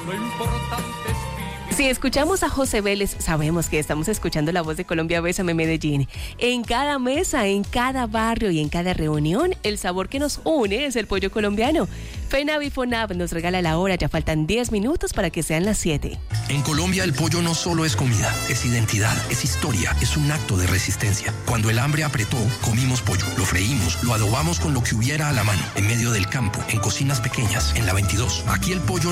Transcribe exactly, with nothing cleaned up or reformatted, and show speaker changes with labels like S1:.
S1: lo importante es vivir.
S2: Si escuchamos a José Vélez, sabemos que estamos escuchando la voz de Colombia Bésame Medellín. En cada mesa, en cada barrio y en cada reunión, el sabor que nos une es el pollo colombiano. FENAV y FONAV nos regala la hora, ya faltan diez minutos para que sean las siete.
S3: En Colombia el pollo no solo es comida, es identidad, es historia, es un acto de resistencia. Cuando el hambre apretó, comimos pollo, lo freímos, lo adobamos con lo que hubiera a la mano, en medio del campo, en cocinas pequeñas, en la veintidós. Aquí el pollo